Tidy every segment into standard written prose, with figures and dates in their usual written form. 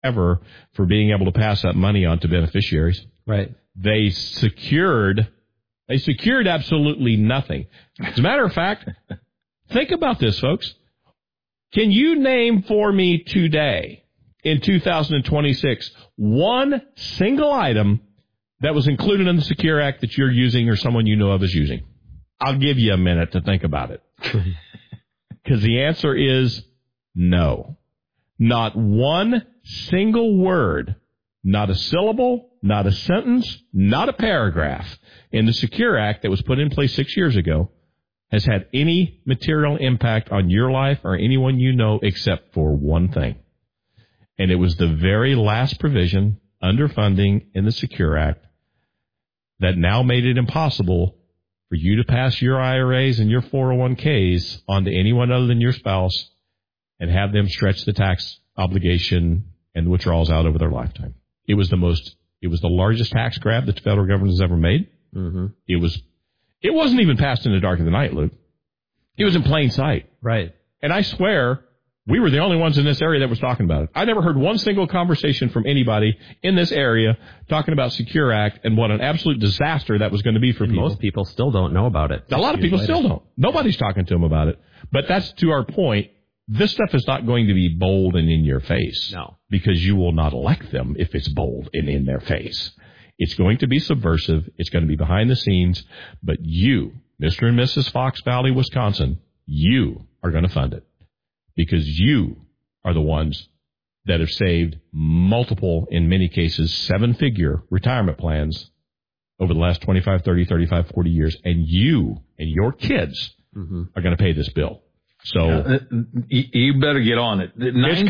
ever for being able to pass that money on to beneficiaries. Right. They secured absolutely nothing. As a matter of fact, think about this, folks. Can you name for me today, in 2026, one single item that was included in the Secure Act that you're using or someone you know of is using? I'll give you a minute to think about it. Because the answer is no. Not one single word, not a syllable, not a sentence, not a paragraph in the Secure Act that was put in place 6 years ago has had any material impact on your life or anyone you know except for one thing. And it was the very last provision, underfunding in the Secure Act, that now made it impossible for you to pass your IRAs and your 401ks on to anyone other than your spouse and have them stretch the tax obligation and the withdrawals out over their lifetime. It was the largest tax grab that the federal government has ever made. Mm-hmm. It wasn't even passed in the dark of the night, Luke. It was in plain sight. Right. And I swear we were the only ones in this area that was talking about it. I never heard one single conversation from anybody in this area talking about Secure Act and what an absolute disaster that was going to be for people. Most people still don't know about it. A lot of people still don't. Nobody's talking to them about it. But that's to our point. This stuff is not going to be bold and in your face. No. Because you will not elect them if it's bold and in their face. It's going to be subversive. It's going to be behind the scenes. But you, Mr. and Mrs. Fox Valley, Wisconsin, you are going to fund it. Because you are the ones that have saved multiple, in many cases, 7-figure retirement plans over the last 25, 30, 35, 40 years. And you and your kids are going to pay this bill. So you better get on it.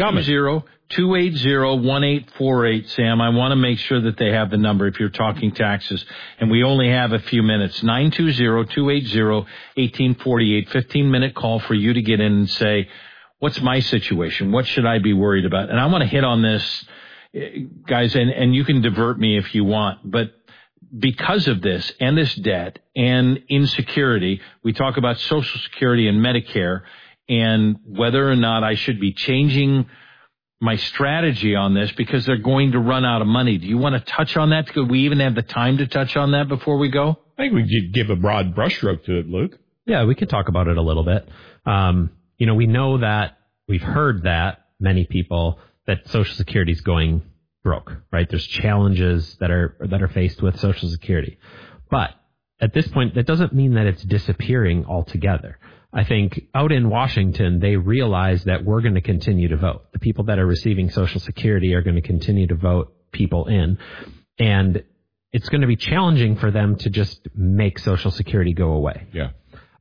920-280-1848, Sam. I want to make sure that they have the number if you're talking taxes. And we only have a few minutes. 920-280-1848. 15-minute call for you to get in and say, what's my situation? What should I be worried about? And I want to hit on this, guys, and you can divert me if you want. But because of this and this debt and insecurity, we talk about Social Security and Medicare and whether or not I should be changing my strategy on this because they're going to run out of money. Do you want to touch on that? Could we even have the time to touch on that before we go? I think we could give a broad brushstroke to it, Luke. Yeah, we could talk about it a little bit. We know that we've heard that many people that Social Security is going broke, right? There's challenges that are faced with Social Security. But at this point, that doesn't mean that it's disappearing altogether. I think out in Washington, they realize that we're going to continue to vote. The people that are receiving Social Security are going to continue to vote people in. And it's going to be challenging for them to just make Social Security go away. Yeah.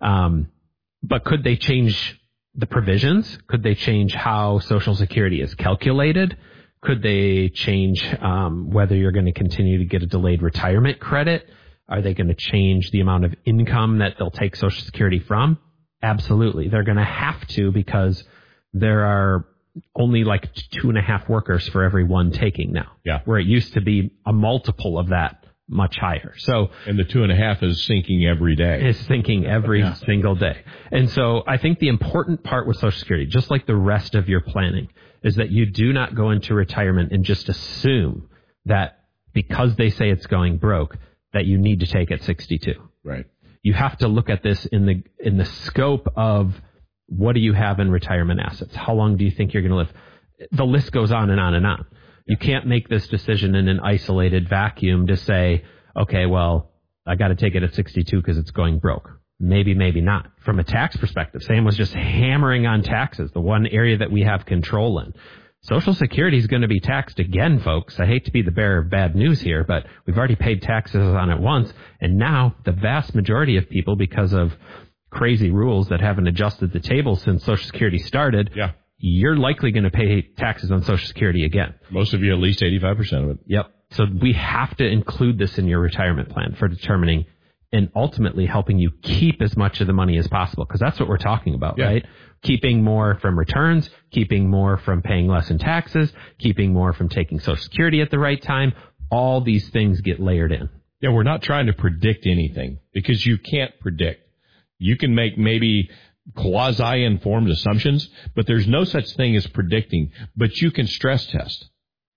But could they change the provisions? Could they change how Social Security is calculated? Could they change whether you're going to continue to get a delayed retirement credit? Are they going to change the amount of income that they'll take Social Security from? Absolutely. They're going to have to because there are only like 2.5 workers for every one taking now. Yeah. Where it used to be a multiple of that much higher. And the 2.5 is sinking every day. It's sinking every single day. And so I think the important part with Social Security, just like the rest of your planning, is that you do not go into retirement and just assume that because they say it's going broke, that you need to take at 62. Right. You have to look at this in the scope of what do you have in retirement assets? How long do you think you're going to live? The list goes on and on and on. You can't make this decision in an isolated vacuum to say, okay, well, I got to take it at 62 because it's going broke. Maybe, maybe not. From a tax perspective, Sam was just hammering on taxes, the one area that we have control in. Social Security is going to be taxed again, folks. I hate to be the bearer of bad news here, but we've already paid taxes on it once. And now the vast majority of people, because of crazy rules that haven't adjusted the table since Social Security started, you're likely going to pay taxes on Social Security again. Most of you, at least 85% of it. Yep. So we have to include this in your retirement plan for determining and ultimately helping you keep as much of the money as possible, because that's what we're talking about, right? Keeping more from returns, keeping more from paying less in taxes, keeping more from taking Social Security at the right time. All these things get layered in. Yeah, we're not trying to predict anything because you can't predict. You can make maybe quasi-informed assumptions, but there's no such thing as predicting. But you can stress test.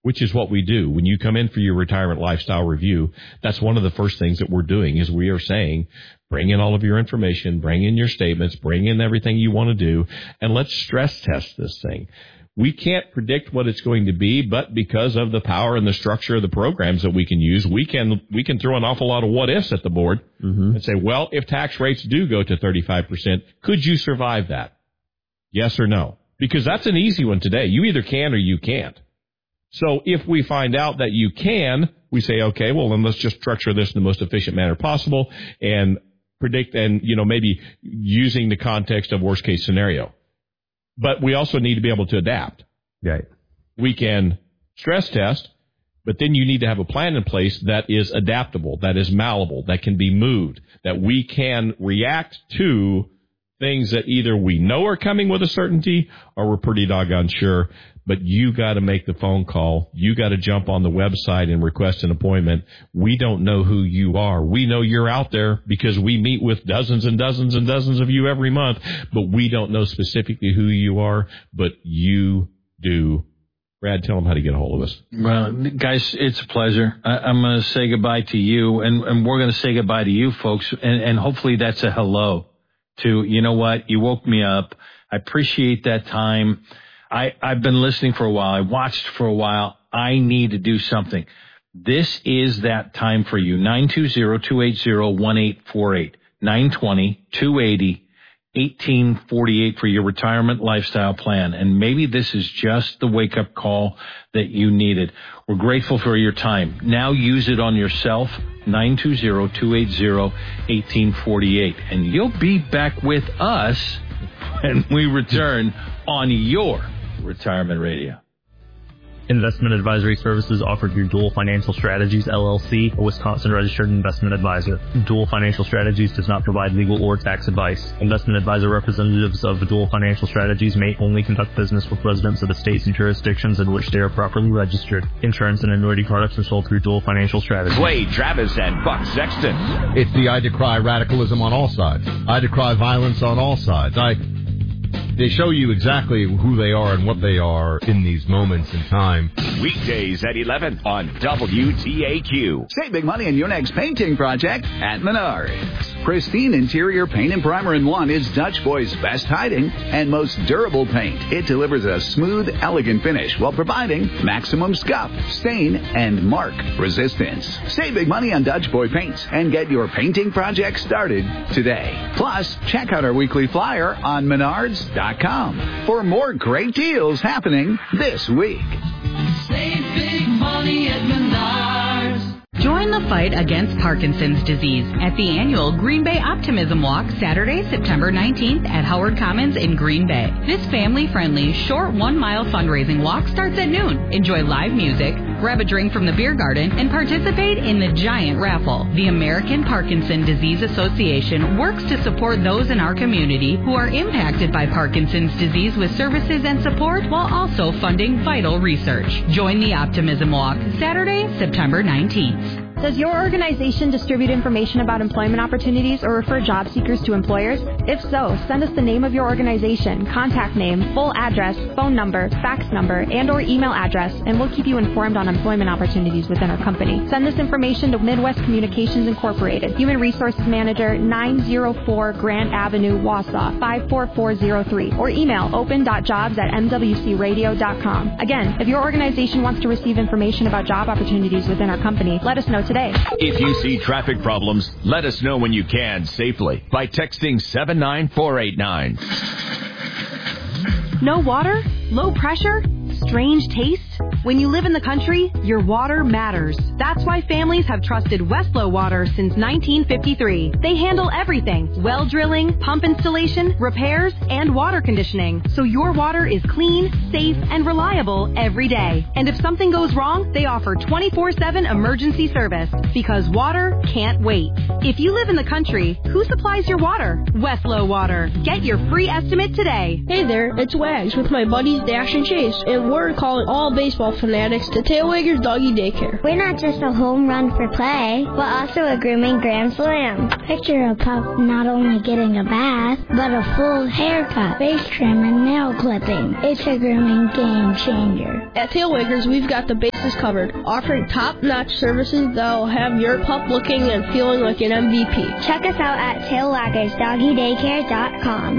which is what we do. When you come in for your retirement lifestyle review, that's one of the first things that we're doing is we are saying, bring in all of your information, bring in your statements, bring in everything you want to do, and let's stress test this thing. We can't predict what it's going to be, but because of the power and the structure of the programs that we can use, we can throw an awful lot of what ifs at the board and say, well, if tax rates do go to 35%, could you survive that? Yes or no? Because that's an easy one today. You either can or you can't. So if we find out that you can, we say, okay, well, then let's just structure this in the most efficient manner possible and predict and, maybe using the context of worst case scenario. But we also need to be able to adapt. Right. We can stress test, but then you need to have a plan in place that is adaptable, that is malleable, that can be moved, that we can react to things that either we know are coming with a certainty or we're pretty doggone sure. But you got to make the phone call. You got to jump on the website and request an appointment. We don't know who you are. We know you're out there because we meet with dozens and dozens and dozens of you every month, but we don't know specifically who you are, but you do. Brad, tell them how to get a hold of us. Well, guys, it's a pleasure. I'm going to say goodbye to you, and we're going to say goodbye to you folks, and hopefully that's a hello to, you know what, you woke me up. I appreciate that time. I've been listening for a while. I watched for a while. I need to do something. This is that time for you. 920-280-1848. 920-280-1848 for your retirement lifestyle plan. And maybe this is just the wake-up call that you needed. We're grateful for your time. Now use it on yourself. 920-280-1848. And you'll be back with us when we return on your Retirement Radio. Investment advisory services offered through Dual Financial Strategies, LLC, a Wisconsin-registered investment advisor. Dual Financial Strategies does not provide legal or tax advice. Investment advisor representatives of Dual Financial Strategies may only conduct business with residents of the states and jurisdictions in which they are properly registered. Insurance and annuity products are sold through Dual Financial Strategies. Wade Travis and Buck Sexton. It's the I Decry radicalism on all sides. I decry violence on all sides. They show you exactly who they are and what they are in these moments in time. Weekdays at 11 on WTAQ. Save big money on your next painting project at Menards. Pristine interior paint and primer in one is Dutch Boy's best hiding and most durable paint. It delivers a smooth, elegant finish while providing maximum scuff, stain, and mark resistance. Save big money on Dutch Boy paints and get your painting project started today. Plus, check out our weekly flyer on Menards.com for more great deals happening this week. Save big money at Menards. Join the fight against Parkinson's disease at the annual Green Bay Optimism Walk, Saturday, September 19th at Howard Commons in Green Bay. This family-friendly, short 1-mile fundraising walk starts at noon. Enjoy live music, grab a drink from the beer garden, and participate in the giant raffle. The American Parkinson Disease Association works to support those in our community who are impacted by Parkinson's disease with services and support while also funding vital research. Join the Optimism Walk, Saturday, September 19th. Does your organization distribute information about employment opportunities or refer job seekers to employers? If so, send us the name of your organization, contact name, full address, phone number, fax number, and or email address, and we'll keep you informed on employment opportunities within our company. Send this information to Midwest Communications Incorporated, Human Resources Manager, 904 Grant Avenue, Wausau, 54403, or email open.jobs@mwcradio.com. Again, if your organization wants to receive information about job opportunities within our company, let us know today. If you see traffic problems, let us know when you can safely by texting 79489. No water? Low pressure? Strange taste? When you live in the country, your water matters. That's why families have trusted Westlow Water since 1953. They handle everything: well drilling, pump installation, repairs, and water conditioning. So your water is clean, safe, and reliable every day. And if something goes wrong, they offer 24/7 emergency service because water can't wait. If you live in the country, who supplies your water? Westlow Water. Get your free estimate today. Hey there, it's Wags with my buddies Dash and Chase, and we're calling all baseball football fanatics to Tailwaggers Doggy Daycare. We're not just a home run for play, but also a grooming grand slam. Picture a pup not only getting a bath, but a full haircut, face trim, and nail clipping. It's a grooming game changer. At Tailwaggers, we've got the bases covered, offering top-notch services that will have your pup looking and feeling like an MVP. Check us out at tailwaggersdoggydaycare.com.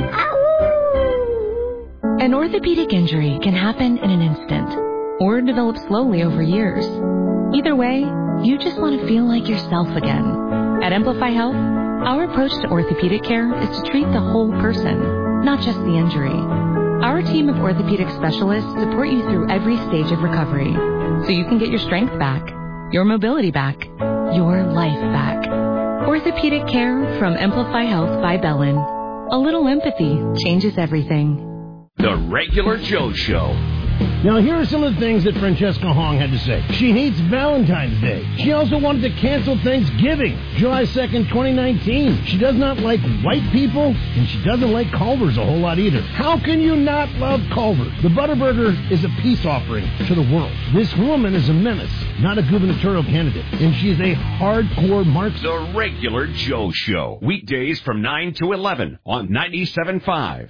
An orthopedic injury can happen in an instant or develop slowly over years. Either way, you just want to feel like yourself again. At Amplify Health, our approach to orthopedic care is to treat the whole person, not just the injury. Our team of orthopedic specialists support you through every stage of recovery so you can get your strength back, your mobility back, your life back. Orthopedic care from Amplify Health by Bellin. A little empathy changes everything. The Regular Joe Show. Now, here are some of the things that Francesca Hong had to say. She hates Valentine's Day. She also wanted to cancel Thanksgiving, July 2nd, 2019. She does not like white people, and she doesn't like Culver's a whole lot either. How can you not love Culver's? The Butterburger is a peace offering to the world. This woman is a menace, not a gubernatorial candidate, and she is a hardcore Marxist. The Regular Joe Show. Weekdays from 9 to 11 on 97.5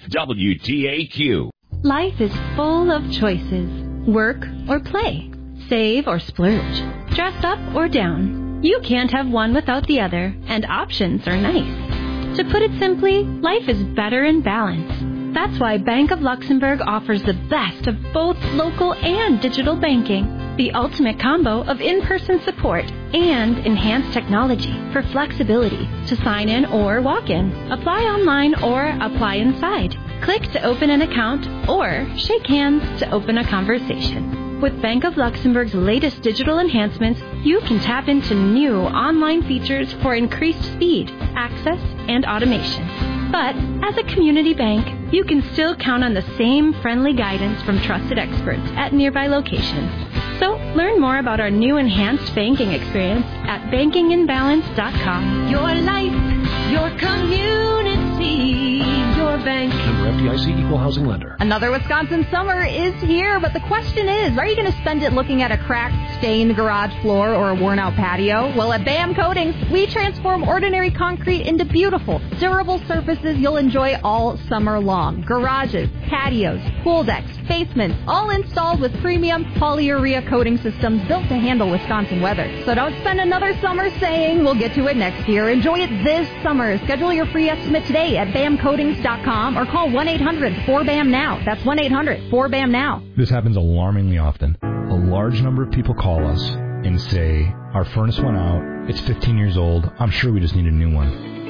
WTAQ. Life is full of choices. Work or play. Save or splurge. Dress up or down. You can't have one without the other, and options are nice. To put it simply, life is better in balance. That's why Bank of Luxembourg offers the best of both local and digital banking. The ultimate combo of in-person support and enhanced technology for flexibility to sign in or walk in, apply online or apply inside. Click to open an account or shake hands to open a conversation. With Bank of Luxembourg's latest digital enhancements, you can tap into new online features for increased speed, access, and automation. But as a community bank, you can still count on the same friendly guidance from trusted experts at nearby locations. So learn more about our new enhanced banking experience at bankinginbalance.com. Your life, your community, your bank. Member FDIC, Equal Housing Lender. Another Wisconsin summer is here, but the question is, are you going to spend it looking at a cracked, stained garage floor or a worn-out patio? Well, at BAM Coatings, we transform ordinary concrete into beautiful, durable surfaces you'll enjoy all summer long. Garages, patios, pool decks, basements, all installed with premium polyurea coating systems built to handle Wisconsin weather. So don't spend another summer saying we'll get to it next year. Enjoy it this summer. Schedule your free estimate today at BAMcoatings.com or call 1-800-4BAM-NOW. That's 1-800-4BAM-NOW. This happens alarmingly often. A large number of people call us and say, our furnace went out, it's 15 years old, I'm sure we just need a new one.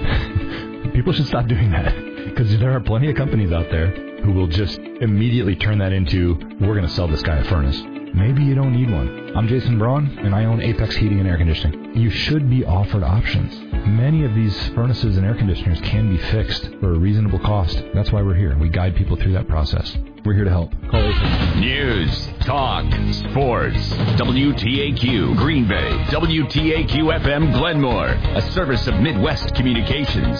People should stop doing that, because there are plenty of companies out there who will just immediately turn that into, we're going to sell this guy a furnace. Maybe you don't need one. I'm Jason Braun, and I own Apex Heating and Air Conditioning. You should be offered options. Many of these furnaces and air conditioners can be fixed for a reasonable cost. That's why we're here. We guide people through that process. We're here to help. Call Apex. News, talk, sports. WTAQ Green Bay. WTAQ FM Glenmore. A service of Midwest Communications.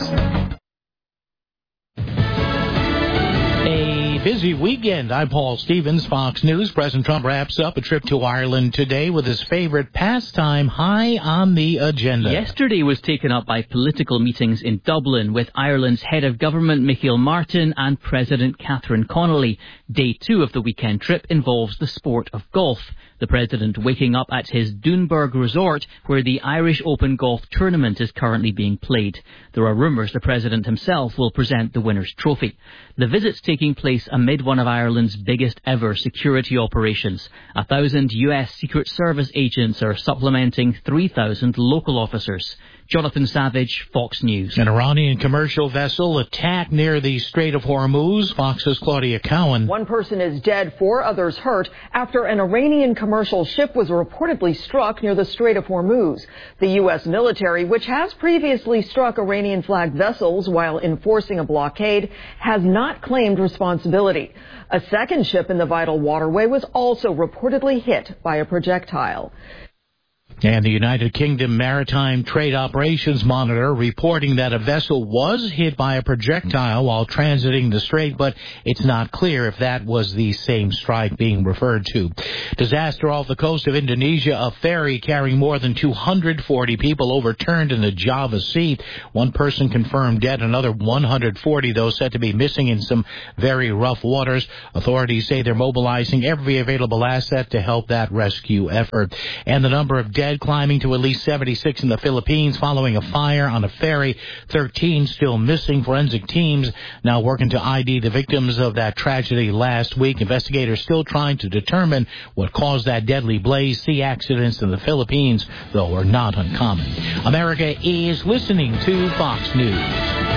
Busy weekend. I'm Paul Stevens, Fox News. President Trump wraps up a trip to Ireland today with his favorite pastime high on the agenda. Yesterday was taken up by political meetings in Dublin with Ireland's head of government Michael Martin and President Catherine Connolly. Day 2 of the weekend trip involves the sport of golf. The President waking up at his Doonburg resort where the Irish Open Golf Tournament is currently being played. There are rumours the President himself will present the winner's trophy. The visit's taking place amid one of Ireland's biggest ever security operations. 1,000 US Secret Service agents are supplementing 3,000 local officers. Jonathan Savage, Fox News. An Iranian commercial vessel attacked near the Strait of Hormuz. Fox's Claudia Cowan. One person is dead, 4 others hurt after an Iranian commercial ship was reportedly struck near the Strait of Hormuz. The U.S. military, which has previously struck Iranian-flagged vessels while enforcing a blockade, has not claimed responsibility. A second ship in the vital waterway was also reportedly hit by a projectile. And the United Kingdom Maritime Trade Operations Monitor reporting that a vessel was hit by a projectile while transiting the strait, but it's not clear if that was the same strike being referred to. Disaster off the coast of Indonesia. A ferry carrying more than 240 people overturned in the Java Sea. One person confirmed dead, another 140, though, said to be missing in some very rough waters. Authorities say they're mobilizing every available asset to help that rescue effort. And the number of dead climbing to at least 76 in the Philippines following a fire on a ferry. 13 still missing. Forensic teams now working to ID the victims of that tragedy last week. Investigators still trying to determine what caused that deadly blaze. Sea accidents in the Philippines, though, are not uncommon. America is listening to Fox News.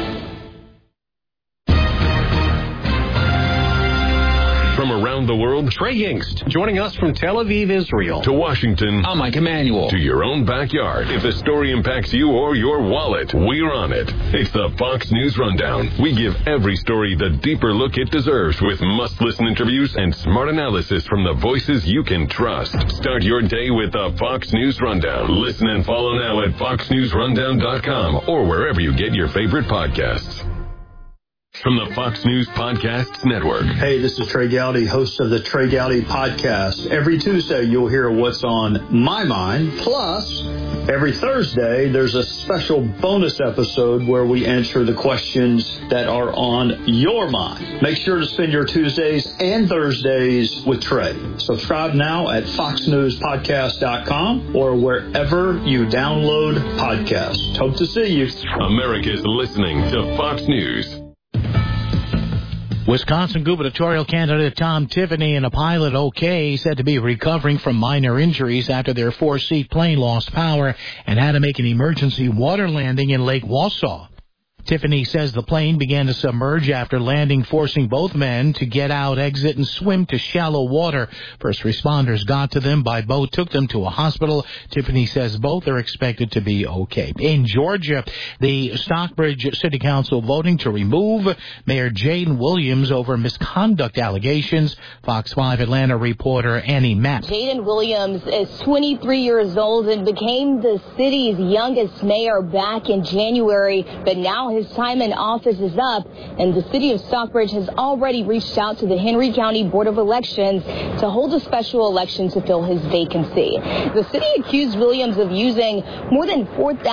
From around the world, Trey Yingst, joining us from Tel Aviv, Israel. To Washington, I'm Mike Emanuel. To your own backyard. If the story impacts you or your wallet, we're on it. It's the Fox News Rundown. We give every story the deeper look it deserves with must-listen interviews and smart analysis from the voices you can trust. Start your day with the Fox News Rundown. Listen and follow now at foxnewsrundown.com or wherever you get your favorite podcasts. From the Fox News Podcasts Network. Hey, this is Trey Gowdy, host of the Trey Gowdy Podcast. Every Tuesday, you'll hear what's on my mind. Plus, every Thursday, there's a special bonus episode where we answer the questions that are on your mind. Make sure to spend your Tuesdays and Thursdays with Trey. Subscribe now at foxnewspodcast.com or wherever you download podcasts. Hope to see you. America's listening to Fox News. Wisconsin gubernatorial candidate Tom Tiffany and a pilot OK said to be recovering from minor injuries after their four-seat plane lost power and had to make an emergency water landing in Lake Wausau. Tiffany says the plane began to submerge after landing, forcing both men to get out, exit, and swim to shallow water. First responders got to them by boat, took them to a hospital. Tiffany says both are expected to be okay. In Georgia, the Stockbridge City Council voting to remove Mayor Jaden Williams over misconduct allegations. Fox 5 Atlanta reporter Annie Mapp. Jaden Williams is 23 years old and became the city's youngest mayor back in January, but now his time in office is up, and the city of Stockbridge has already reached out to the Henry County Board of Elections to hold a special election to fill his vacancy. The city accused Williams of using more than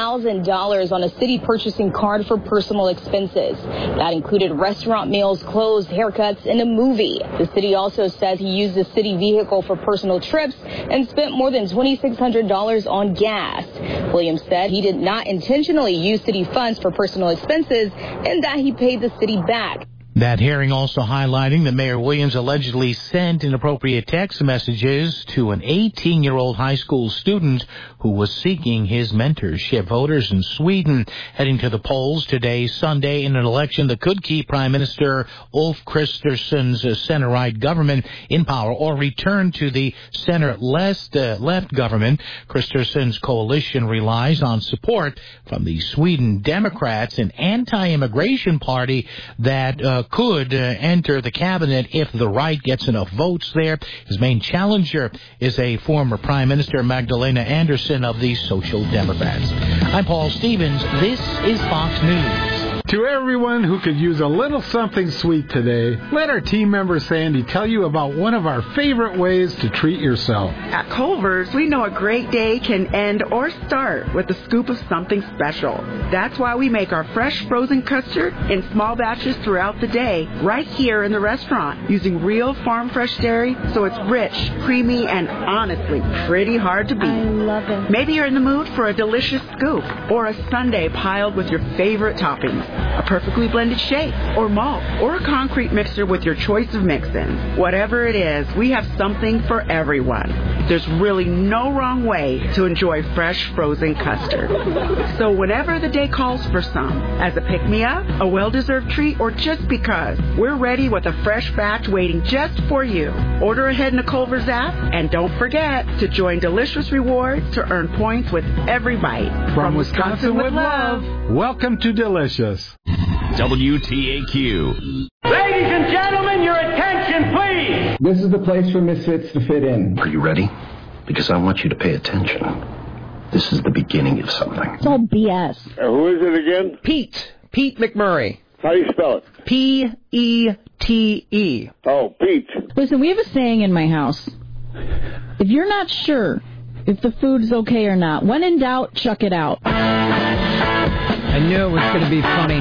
$4,000 on a city purchasing card for personal expenses. That included restaurant meals, clothes, haircuts, and a movie. The city also says he used the city vehicle for personal trips and spent more than $2,600 on gas. Williams said he did not intentionally use city funds for personal expenses and that he paid the city back. That hearing also highlighting that Mayor Williams allegedly sent inappropriate text messages to an 18-year-old high school student who was seeking his mentorship. Voters in Sweden heading to the polls today, Sunday, in an election that could keep Prime Minister Ulf Kristersson's center-right government in power or return to the center-left government. Kristersson's coalition relies on support from the Sweden Democrats, an anti-immigration party that could enter the cabinet if the right gets enough votes there. His main challenger is a former Prime Minister, Magdalena Andersson of the Social Democrats. I'm Paul Stevens. This is Fox News. To everyone who could use a little something sweet today, let our team member Sandy tell you about one of our favorite ways to treat yourself. At Culver's, we know a great day can end or start with a scoop of something special. That's why we make our fresh frozen custard in small batches throughout the day, right here in the restaurant, using real farm fresh dairy, so it's rich, creamy, and honestly pretty hard to beat. I love it. Maybe you're in the mood for a delicious scoop or a sundae piled with your favorite toppings. A perfectly blended shake, or malt, or a concrete mixer with your choice of mix-ins. Whatever it is, we have something for everyone. There's really no wrong way to enjoy fresh frozen custard. So whenever the day calls for some, as a pick-me-up, a well-deserved treat, or just because, we're ready with a fresh batch waiting just for you. Order ahead in the Culver's app, and don't forget to join Delicious Rewards to earn points with every bite. From Wisconsin with love, welcome to Delicious. WTAQ. Ladies and gentlemen, your attention, please. This is the place for misfits to fit in. Are you ready? because I want you to pay attention. This is the beginning of something. It's all BS. Who is it again? Pete McMurray. How do you spell it? P-E-T-E. Oh, Pete. Listen, we have a saying in my house. If you're not sure if the food's okay or not, when in doubt, chuck it out. I knew it was going to be funny.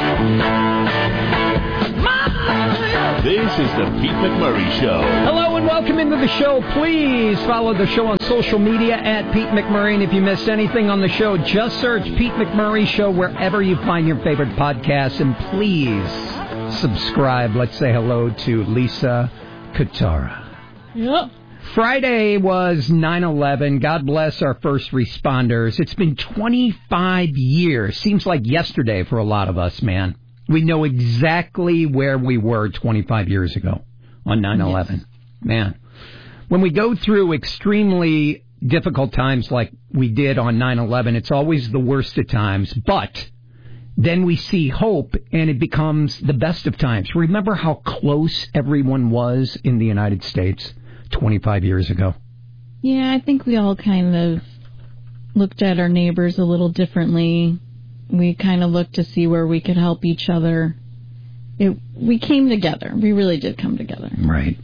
This is the Pete McMurray Show. Hello and welcome into the show. Please follow the show on social media at Pete McMurray. And if you missed anything on the show, just search Pete McMurray Show wherever you find your favorite podcasts. And please subscribe. Let's say hello to Lisa Katara. Yep. Friday was 9/11. God bless our first responders. It's been 25 years. Seems like yesterday for a lot of us, man. We know exactly where we were 25 years ago on 9/11. Yes. Man, when we go through extremely difficult times like we did on 9/11, it's always the worst of times. But then we see hope, and it becomes the best of times. Remember how close everyone was in the United States 25 years ago? Yeah, I think we all kind of looked at our neighbors a little differently. We kind of looked to see where we could help each other. We came together. We really did come together. Right.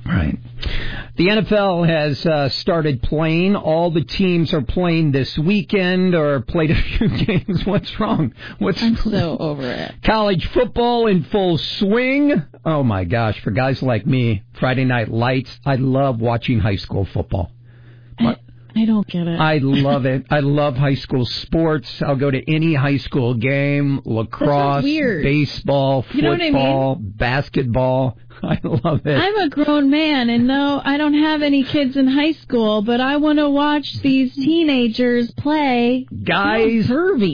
The NFL has started playing. All the teams are playing this weekend or played a few games. What's wrong? I'm so over it. College football in full swing. Oh, my gosh. For guys like me, Friday Night Lights, I love watching high school football. I don't get it. I love it. I love high school sports. I'll go to any high school game, lacrosse, baseball, football, basketball. I love it. I'm a grown man, and no, I don't have any kids in high school, but I want to watch these teenagers play. Guys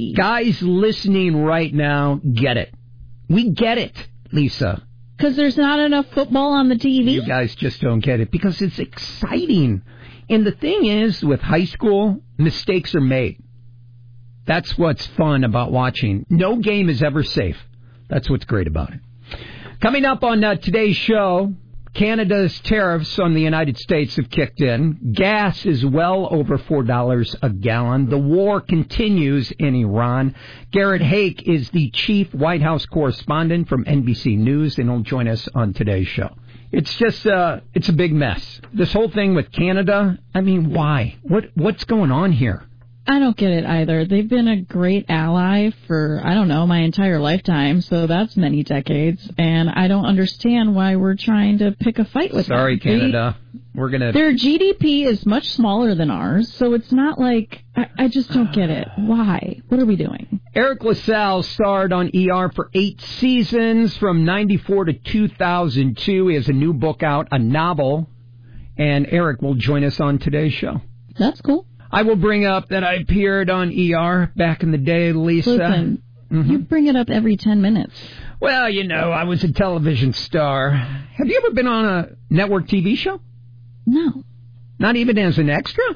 listening right now, get it. We get it, Lisa. Because there's not enough football on the TV? You guys just don't get it, because it's exciting. And the thing is, with high school, mistakes are made. That's what's fun about watching. No game is ever safe. That's what's great about it. Coming up on today's show, Canada's tariffs on the United States have kicked in. Gas is well over $4 a gallon. The war continues in Iran. Garrett Hake is the chief White House correspondent from NBC News, and he'll join us on today's show. It's just, it's a big mess. This whole thing with Canada, I mean, why? What's going on here? I don't get it either. They've been a great ally for, I don't know, my entire lifetime, so that's many decades, and I don't understand why we're trying to pick a fight with them. Sorry, Canada. Their GDP is much smaller than ours, so it's not like, I just don't get it. Why? What are we doing? Eric LaSalle starred on ER for 8 seasons from 94 to 2002. He has a new book out, a novel, and Eric will join us on today's show. That's cool. I will bring up that I appeared on ER back in the day, Lisa. Listen, you bring it up every 10 minutes. Well, you know, I was a television star. Have you ever been on a network TV show? No. Not even as an extra?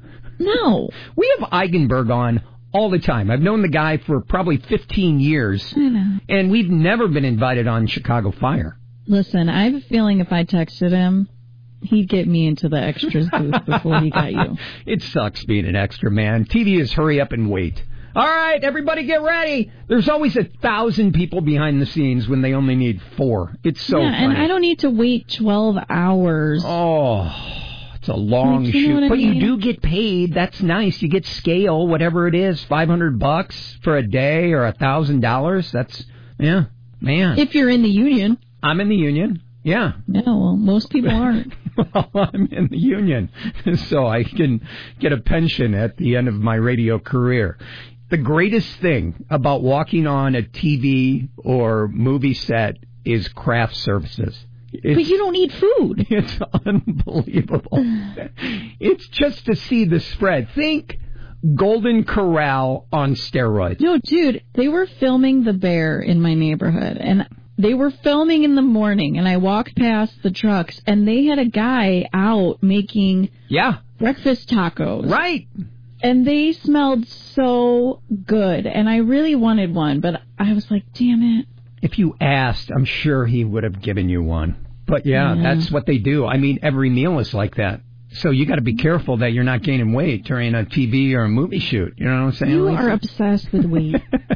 No. We have Eigenberg on all the time. I've known the guy for probably 15 years. I know. And we've never been invited on Chicago Fire. Listen, I have a feeling if I texted him, he'd get me into the extras booth before he got you. It sucks being an extra, man. TV is hurry up and wait. All right, everybody get ready. There's always 1,000 people behind the scenes when they only need 4. It's so funny. And I don't need to wait 12 hours. Oh, it's a long shoot. But you do get paid. That's nice. You get scale, whatever it is, $500 for a day or $1,000. That's, yeah, man. If you're in the union. I'm in the union. Yeah. Yeah, well, most people aren't. Well, I'm in the union, so I can get a pension at the end of my radio career. The greatest thing about walking on a TV or movie set is craft services. But you don't eat food. It's unbelievable. It's just to see the spread. Think Golden Corral on steroids. No, dude, they were filming The Bear in my neighborhood, and they were filming in the morning, and I walked past the trucks, and they had a guy out making breakfast tacos. Right. And they smelled so good, and I really wanted one, but I was like, damn it. If you asked, I'm sure he would have given you one. But, yeah, that's what they do. I mean, every meal is like that. So you got to be careful that you're not gaining weight during a TV or a movie shoot. You know what I'm saying? You Lisa? are obsessed with weight.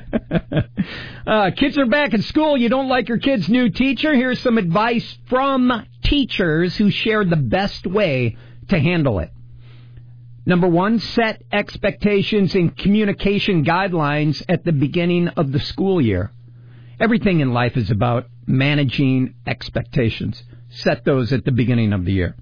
Kids are back at school. You don't like your kid's new teacher? Here's some advice from teachers who shared the best way to handle it. Number 1, set expectations and communication guidelines at the beginning of the school year. Everything in life is about managing expectations. Set those at the beginning of the year.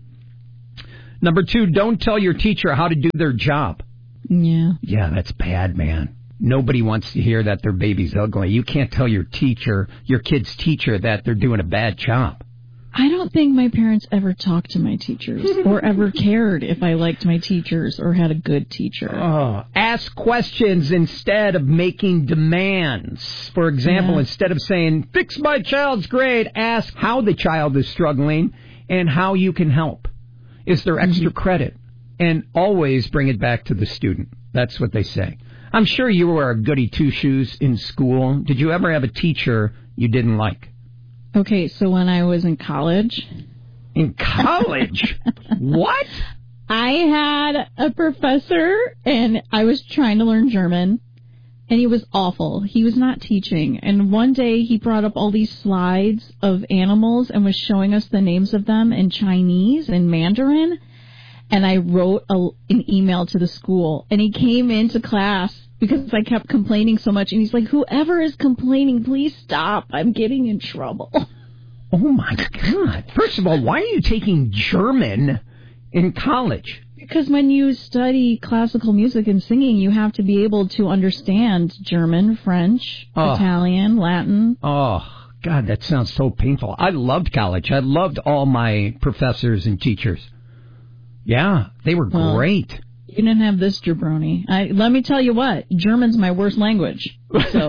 Number 2, don't tell your teacher how to do their job. Yeah. Yeah, that's bad, man. Nobody wants to hear that their baby's ugly. You can't tell your teacher, your kid's teacher, that they're doing a bad job. I don't think my parents ever talked to my teachers or ever cared if I liked my teachers or had a good teacher. Oh, ask questions instead of making demands. For example, instead of saying, fix my child's grade, ask how the child is struggling and how you can help. Is there extra credit? And always bring it back to the student. That's what they say. I'm sure you were a goody two-shoes in school. Did you ever have a teacher you didn't like? Okay, so when I was in college... In college? What? I had a professor, and I was trying to learn German, and he was awful. He was not teaching. And one day, he brought up all these slides of animals and was showing us the names of them in Chinese and Mandarin. And I wrote an email to the school, and he came into class because I kept complaining so much. And he's like, whoever is complaining, please stop. I'm getting in trouble. Oh, my God. First of all, why are you taking German in college? Because when you study classical music and singing, you have to be able to understand German, French, Italian, Latin. Oh, God, that sounds so painful. I loved college. I loved all my professors and teachers. Yeah, they were great. You didn't have this, jabroni. Let me tell you what, German's my worst language. So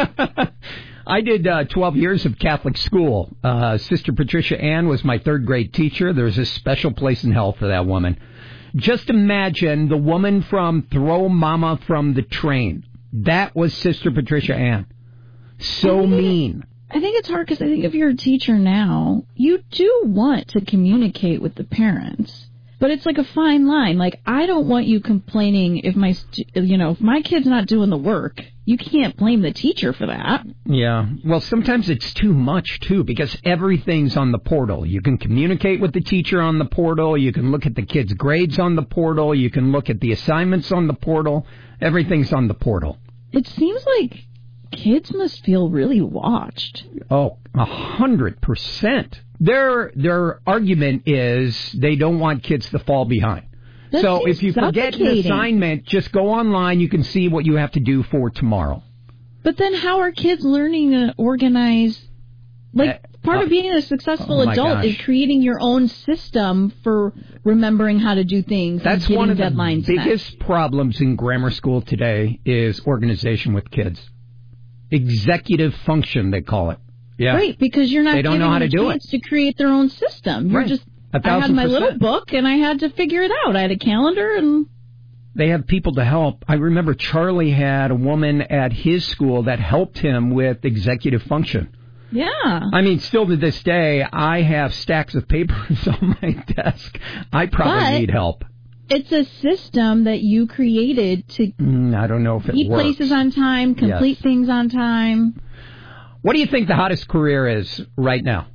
I did 12 years of Catholic school. Sister Patricia Ann was my third grade teacher. There's a special place in hell for that woman. Just imagine the woman from Throw Mama from the Train. That was Sister Patricia Ann. So mean. I think it's hard because I think if you're a teacher now, you do want to communicate with the parents. But it's like a fine line. Like, I don't want you complaining if my kid's not doing the work. You can't blame the teacher for that. Yeah. Well, sometimes it's too much, too, because everything's on the portal. You can communicate with the teacher on the portal. You can look at the kids' grades on the portal. You can look at the assignments on the portal. Everything's on the portal. It seems like kids must feel really watched. Oh, 100%. Their argument is they don't want kids to fall behind. So if you forget an assignment, just go online. You can see what you have to do for tomorrow. But then how are kids learning to organize? Like, part of being a successful adult is creating your own system for remembering how to do things. That's and one of the deadlines biggest problems in grammar school today is organization with kids. Executive function, they call it. Yeah. Right, because you're not they don't giving know how to them do a chance to create their own system. You're just... I had my little book, and I had to figure it out. I had a calendar, and... They have people to help. I remember Charlie had a woman at his school that helped him with executive function. Yeah. I mean, still to this day, I have stacks of papers on my desk. I probably need help. It's a system that you created to... I don't know if it eat works. Places on time, complete things on time. What do you think the hottest career is right now?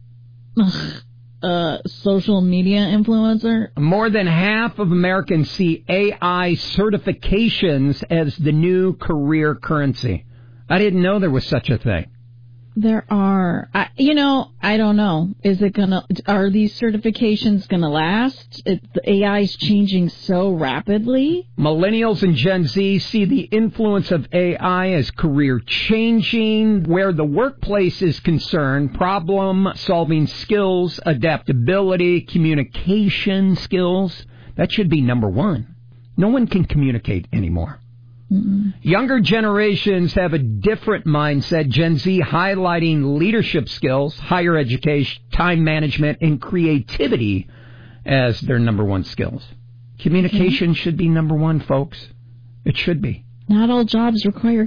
Social media influencer. More than half of Americans see AI certifications as the new career currency. I didn't know there was such a thing. There are. I don't know. Are these certifications going to last? The AI is changing so rapidly. Millennials and Gen Z see the influence of AI as career changing. Where the workplace is concerned, problem-solving skills, adaptability, communication skills, that should be number one. No one can communicate anymore. Mm-mm. Younger generations have a different mindset. Gen Z highlighting leadership skills, higher education, time management, and creativity as their number one skills. Communication should be number one, folks. It should be. Not all jobs require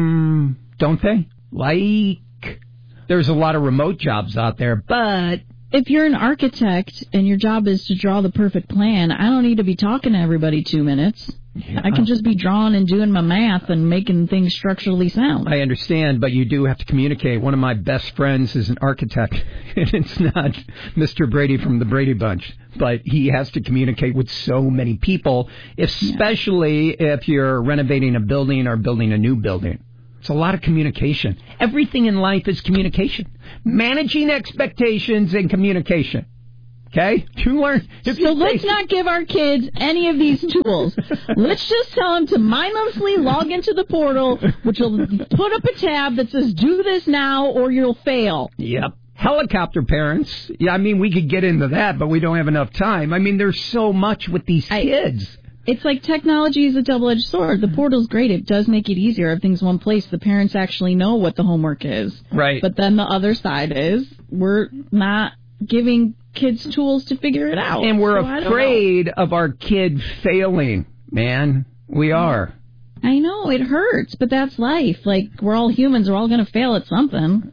communicating. Don't they? There's a lot of remote jobs out there, but If you're an architect and your job is to draw the perfect plan, I don't need to be talking to everybody 2 minutes. Yeah. I can just be drawing and doing my math and making things structurally sound. I understand, but you do have to communicate. One of my best friends is an architect, and it's not Mr. Brady from the Brady Bunch, but he has to communicate with so many people, especially if you're renovating a building or building a new building. It's a lot of communication. Everything in life is communication. Managing expectations and communication. Okay? You learn. So let's not give our kids any of these tools. Let's just tell them to mindlessly log into the portal, which will put up a tab that says, do this now or you'll fail. Yep. Helicopter parents. Yeah, I mean, we could get into that, but we don't have enough time. I mean, there's so much with these kids. It's like technology is a double-edged sword. The portal's great. It does make it easier. Everything's one place. The parents actually know what the homework is. Right. But then the other side is we're not giving kids tools to figure it out. And we're afraid of our kid failing, man. We are. I know. It hurts, but that's life. Like, we're all humans. We're all going to fail at something.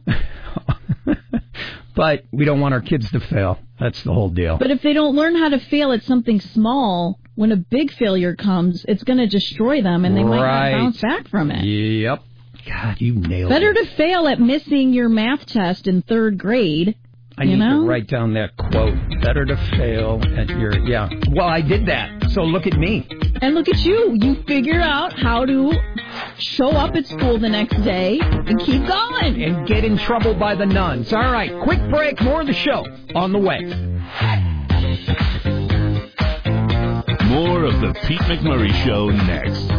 But we don't want our kids to fail. That's the whole deal. But if they don't learn how to fail at something small, when a big failure comes, it's going to destroy them, and they might not bounce back from it. Yep. God, you nailed it. Better to fail at missing your math test in 3rd grade. I need to write down that quote. Better to fail at your... Yeah. Well, I did that, so look at me. And look at you. You figure out how to show up at school the next day and keep going. And get in trouble by the nuns. All right, quick break. More of the show on the way. More of the Pete McMurray Show next.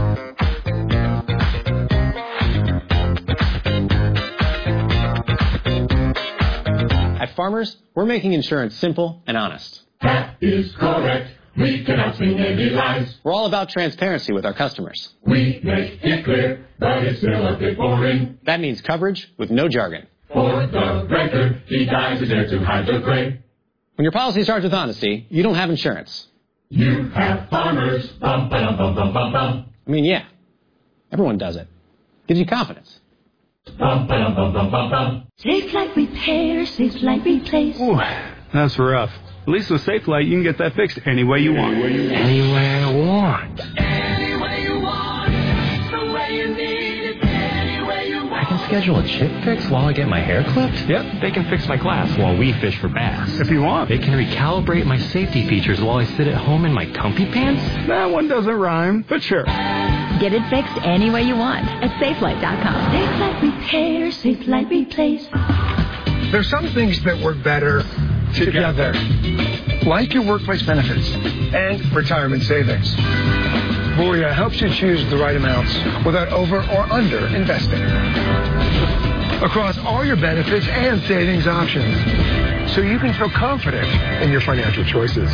At Farmers, we're making insurance simple and honest. That is correct. We cannot sing any lies. We're all about transparency with our customers. We make it clear, but it's still a bit boring. That means coverage with no jargon. For the record, the guys are there to hide the gray. When your policy starts with honesty, you don't have insurance. You have Farmers. Bum, ba-dum, bum, bum, bum, bum. I mean, yeah. Everyone does it. Gives you confidence. Bum, ba-dum, bum, bum, bum, bum. Safe Light Repair, Safe Light Replace. Ooh, that's rough. At least with Safe Light, you can get that fixed any way you want. Any way I want. Any way you want. The way you need it. Any way you want. I can schedule a chip fix while I get my hair clipped? Yep. They can fix my glass while we fish for bass. If you want. They can recalibrate my safety features while I sit at home in my comfy pants? That one doesn't rhyme, but sure. Get it fixed any way you want at SafeLight.com. Safe Light Repair, Safe Light Replace. There's some things that work better together, like your workplace benefits and retirement savings. Voya helps you choose the right amounts without over or under investing across all your benefits and savings options, so you can feel confident in your financial choices.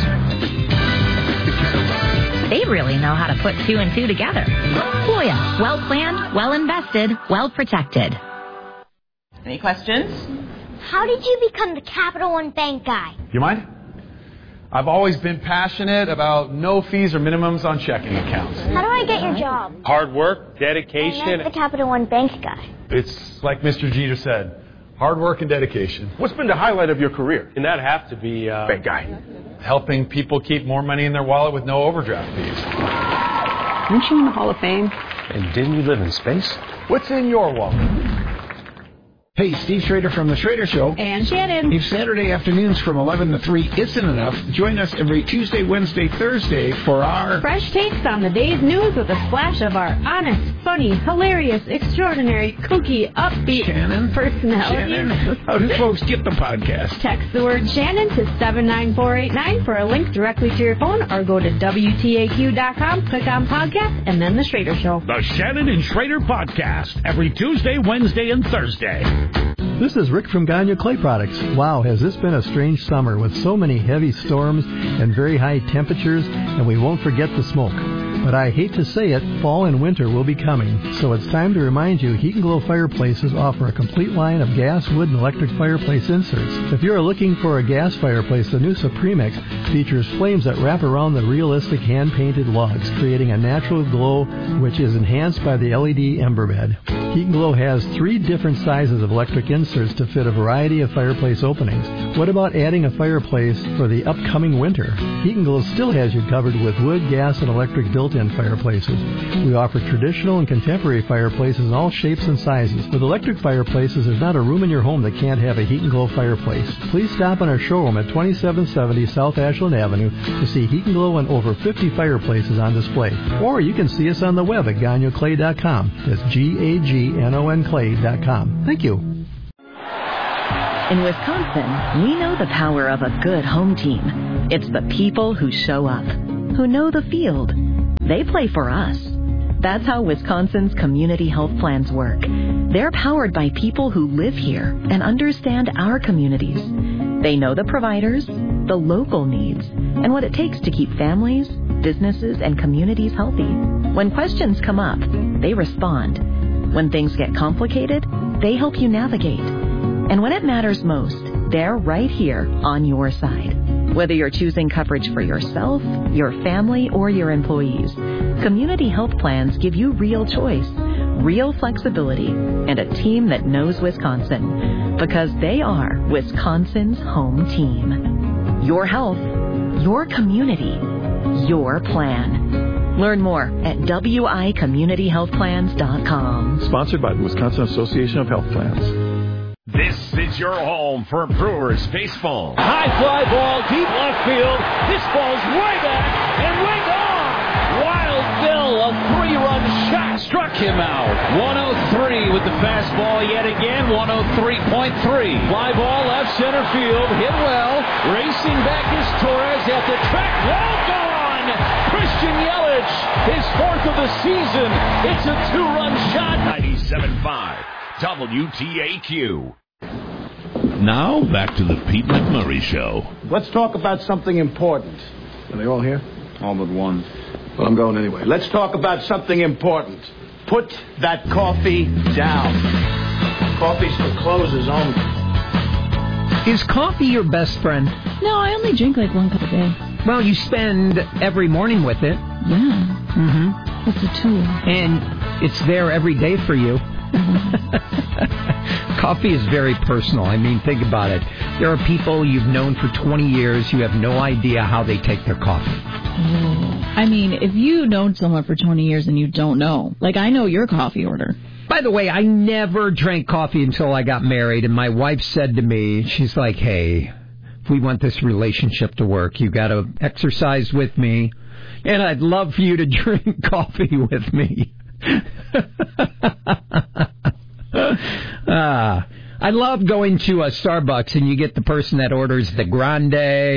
They really know how to put 2 and 2 together. Voya, well planned, well invested, well protected. Any questions? How did you become the Capital One Bank guy? You mind? I've always been passionate about no fees or minimums on checking accounts. How do I get your job? Hard work, dedication. I meant the Capital One Bank guy. It's like Mr. Jeter said, hard work and dedication. What's been the highlight of your career? And that have to be... bank guy. Helping people keep more money in their wallet with no overdraft fees. Aren't you in the Hall of Fame? And didn't you live in space? What's in your wallet? Hey, Steve Schrader from The Schrader Show. And Shannon. If Saturday afternoons from 11 to 3 isn't enough, join us every Tuesday, Wednesday, Thursday for our... fresh takes on the day's news with a splash of our honest, funny, hilarious, extraordinary, kooky, upbeat Shannon? personality. Shannon, how do folks get the podcast? Text the word Shannon to 79489 for a link directly to your phone, or go to WTAQ.com, click on podcast, and then The Schrader Show. The Shannon and Schrader Podcast, every Tuesday, Wednesday, and Thursday. This is Rick from Gagne Clay Products. Wow, has this been a strange summer with so many heavy storms and very high temperatures, and we won't forget the smoke. But I hate to say it, fall and winter will be coming, so it's time to remind you Heat and Glow Fireplaces offer a complete line of gas, wood, and electric fireplace inserts. If you're looking for a gas fireplace, the new Supremix features flames that wrap around the realistic hand-painted logs, creating a natural glow which is enhanced by the LED ember bed. Heat and Glow has 3 different sizes of electric inserts to fit a variety of fireplace openings. What about adding a fireplace for the upcoming winter? Heat and Glow still has you covered with wood, gas, and electric built-in fireplaces. We offer traditional and contemporary fireplaces in all shapes and sizes. With electric fireplaces, there's not a room in your home that can't have a Heat and Glow fireplace. Please stop in our showroom at 2770 South Ashland Avenue to see Heat and Glow and over 50 fireplaces on display. Or you can see us on the web at GagnoClay.com. That's GAGNON Clay.com. Thank you. In Wisconsin, we know the power of a good home team. It's the people who show up, who know the field. They play for us. That's how Wisconsin's community health plans work. They're powered by people who live here and understand our communities. They know the providers, the local needs, and what it takes to keep families, businesses, and communities healthy. When questions come up, they respond. When things get complicated, they help you navigate. And when it matters most, they're right here on your side. Whether you're choosing coverage for yourself, your family, or your employees, community health plans give you real choice, real flexibility, and a team that knows Wisconsin. Because they are Wisconsin's home team. Your health, your community, your plan. Learn more at wicommunityhealthplans.com. Sponsored by the Wisconsin Association of Health Plans. This is your home for Brewers baseball. High fly ball, deep left field. This ball's way back and way gone. Wild Bill, a 3-run shot, struck him out. 103 with the fastball yet again. 103.3. Fly ball left center field, hit well. Racing back is Torres at the track. Well gone. Christian Yelich, his 4th of the season. It's a 2-run shot. 97.5 WTAQ. Now, back to the Pete McMurray Show. Let's talk about something important. Are they all here? All but one. Well, I'm going anyway. Let's talk about something important. Put that coffee down. Coffee's for closers only. Is coffee your best friend? No, I only drink like 1 cup a day. Well, you spend every morning with it. Yeah. Mm-hmm. It's a tool. And it's there every day for you. Coffee is very personal. I mean, think about it. There are people you've known for 20 years. You have no idea how they take their coffee. I mean, if you've known someone for 20 years and you don't know, like I know your coffee order. By the way, I never drank coffee until I got married, and my wife said to me, she's like, hey, if we want this relationship to work, you got to exercise with me, and I'd love for you to drink coffee with me. I love going to a Starbucks and you get the person that orders the grande,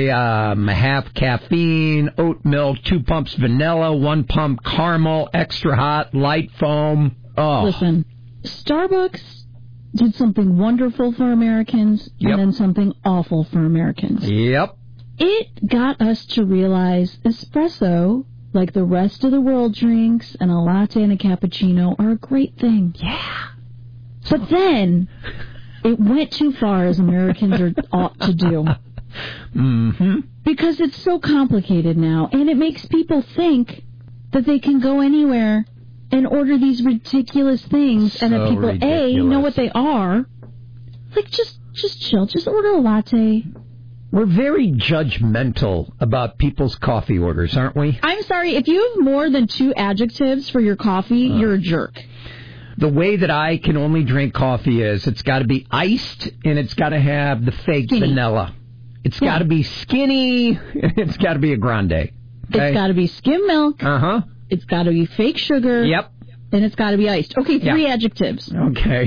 half caffeine, oat milk, 2 pumps vanilla, 1 pump caramel, extra hot, light foam. Oh. Listen, Starbucks did something wonderful for Americans and then something awful for Americans. Yep. It got us to realize espresso, like the rest of the world drinks, and a latte and a cappuccino are a great thing. Yeah. But then it went too far, as Americans ought to do. Mm-hmm. Because it's so complicated now, and it makes people think that they can go anywhere and order these ridiculous things, and that people, A, know what they are. Like, just chill. Just order a latte. We're very judgmental about people's coffee orders, aren't we? I'm sorry, if you have more than 2 adjectives for your coffee, you're a jerk. The way that I can only drink coffee is it's got to be iced and it's got to have the fake vanilla. It's got to be skinny. It's got to be a grande. Okay? It's got to be skim milk. Uh-huh. It's got to be fake sugar. Yep. And it's got to be iced. Okay, 3 adjectives. Okay.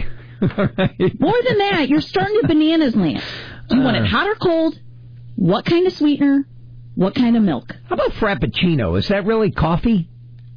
More than that, you're starting to bananas land. Do you want it hot or cold? What kind of sweetener? What kind of milk? How about Frappuccino? Is that really coffee?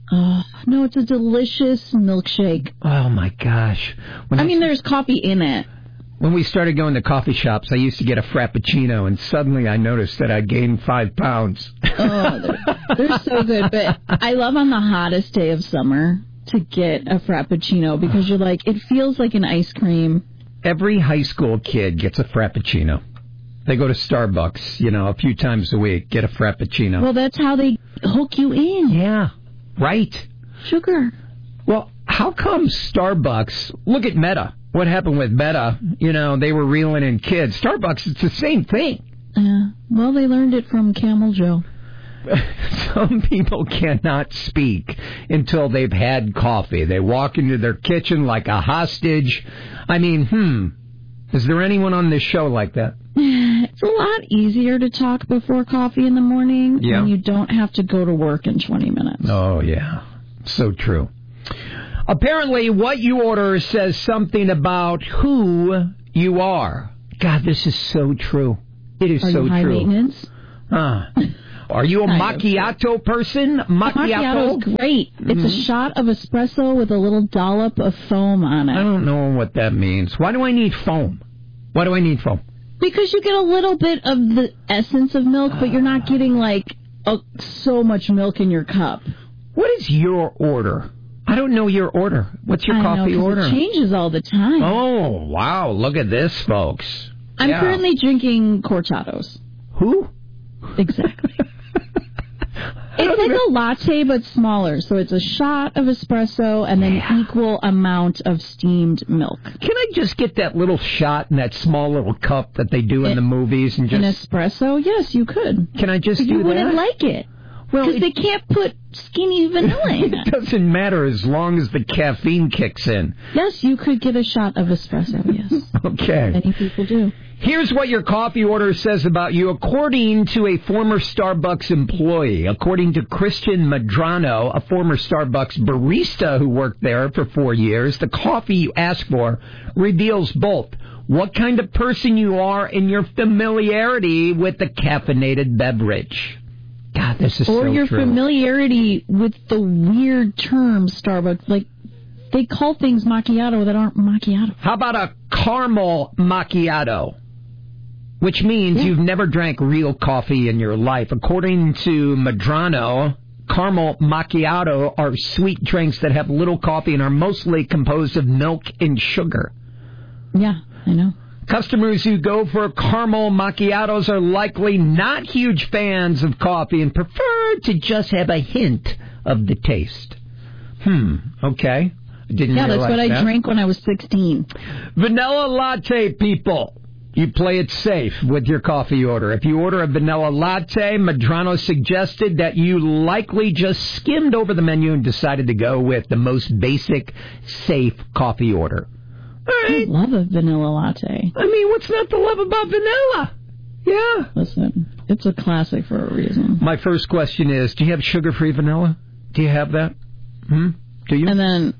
No, it's a delicious milkshake. Oh, my gosh. There's coffee in it. When we started going to coffee shops, I used to get a Frappuccino, and suddenly I noticed that I gained 5 pounds. They're so good. But I love on the hottest day of summer to get a Frappuccino because you're like, it feels like an ice cream. Every high school kid gets a Frappuccino. They go to Starbucks, a few times a week, get a Frappuccino. Well, that's how they hook you in. Yeah, right. Sugar. Well, how come Starbucks, look at Meta. What happened with Meta? You know, they were reeling in kids. Starbucks, it's the same thing. Well, they learned it from Camel Joe. Some people cannot speak until they've had coffee. They walk into their kitchen like a hostage. I mean, is there anyone on this show like that? It's a lot easier to talk before coffee in the morning when you don't have to go to work in 20 minutes. Oh, yeah. So true. Apparently, what you order says something about who you are. God, this is so true. It is so true. Are you high maintenance? Are you a macchiato person? Macchiato is great. It's a shot of espresso with a little dollop of foam on it. I don't know what that means. Why do I need foam? Why do I need foam? Because you get a little bit of the essence of milk, but you're not getting, like, so much milk in your cup. What is your order? I don't know your order. What's your coffee order? It changes all the time. Oh, wow. Look at this, folks. I'm currently drinking cortados. Who? Exactly. It's like a latte, but smaller. So it's a shot of espresso and then equal amount of steamed milk. Can I just get that little shot in that small little cup that they do in the movies? And just an espresso? Yes, you could. Can I just do that? You wouldn't like it. Well, because they can't put skinny vanilla in it. It doesn't matter as long as the caffeine kicks in. Yes, you could get a shot of espresso, yes. Okay. Many people do. Here's what your coffee order says about you, according to a former Starbucks employee. According to Christian Medrano, a former Starbucks barista who worked there for 4 years, the coffee you ask for reveals both what kind of person you are and your familiarity with the caffeinated beverage. God, this is so true. Or your familiarity with the weird term Starbucks. Like, they call things macchiato that aren't macchiato. How about a caramel macchiato? Which means you've never drank real coffee in your life. According to Medrano, caramel macchiato are sweet drinks that have little coffee and are mostly composed of milk and sugar. Yeah, I know. Customers who go for caramel macchiatos are likely not huge fans of coffee and prefer to just have a hint of the taste. Okay. Didn't that's realize what that. I drank when I was 16. Vanilla latte, people. You play it safe with your coffee order. If you order a vanilla latte, Medrano suggested that you likely just skimmed over the menu and decided to go with the most basic, safe coffee order. I love a vanilla latte. I mean, what's not to love about vanilla? Yeah. Listen, it's a classic for a reason. My first question is, do you have sugar-free vanilla? Do you have that? Do you? And then...